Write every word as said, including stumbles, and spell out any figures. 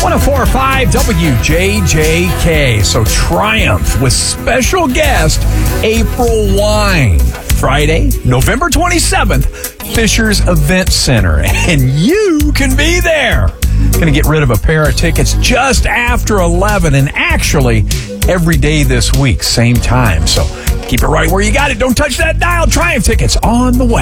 oh four point five W J J K. So Triumph with special guest April Wine. Friday, November twenty-seventh, Fisher's Event Center. And you can be there. Going to get rid of a pair of tickets just after eleven, and actually every day this week, same time. So keep it right where you got it. Don't touch that dial. Triumph tickets on the way.